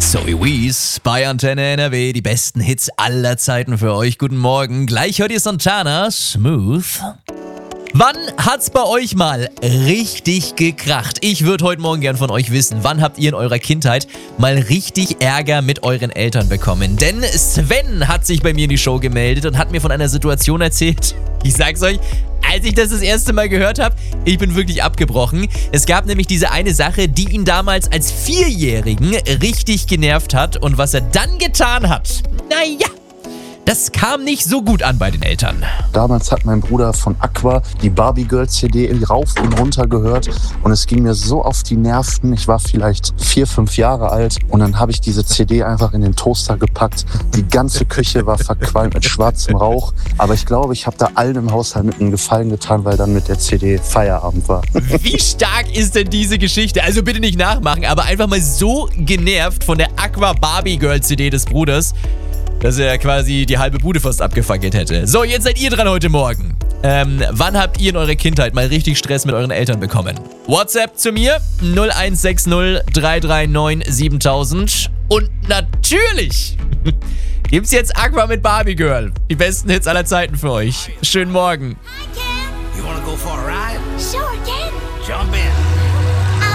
Zoe Wees bei Antenne NRW, die besten Hits aller Zeiten für euch. Guten Morgen. Gleich hört ihr Santana, Smooth. Wann hat's bei euch mal richtig gekracht? Ich würde heute Morgen gern von euch wissen, wann habt ihr in eurer Kindheit mal richtig Ärger mit euren Eltern bekommen? Denn Sven hat sich bei mir in die Show gemeldet und hat mir von einer Situation erzählt. Ich sag's euch, als ich das erste Mal gehört habe, ich bin wirklich abgebrochen. Es gab nämlich diese eine Sache, die ihn damals als Vierjährigen richtig genervt hat. Und was er dann getan hat, naja, das kam nicht so gut an bei den Eltern. Damals hat mein Bruder von Aqua die Barbie Girl CD rauf und runter gehört und es ging mir so auf die Nerven. Ich war vielleicht 4, 5 Jahre alt und dann habe ich diese CD einfach in den Toaster gepackt. Die ganze Küche war verqualmt mit schwarzem Rauch, aber ich glaube, ich habe da allen im Haushalt mit einem Gefallen getan, weil dann mit der CD Feierabend war. Wie stark ist denn diese Geschichte? Also bitte nicht nachmachen, aber einfach mal so genervt von der Aqua Barbie Girl CD des Bruders, dass er quasi die halbe Bude fast abgefackelt hätte. So, jetzt seid ihr dran heute Morgen. Wann habt ihr in eurer Kindheit mal richtig Stress mit euren Eltern bekommen? WhatsApp zu mir 0160 339 7000. Und natürlich gibt's jetzt Aqua mit Barbie Girl. Die besten Hits aller Zeiten für euch. Schönen Morgen. Hi, Ken. You wanna go for a ride? Sure, Ken. Jump in.